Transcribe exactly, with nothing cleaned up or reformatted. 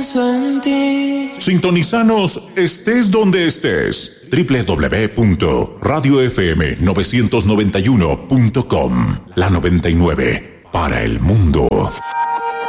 pienso en ti. Sintonizanos estés donde estés. doble u doble u doble u punto radio f m novecientos noventa y uno punto com. La noventa y nueve para el mundo.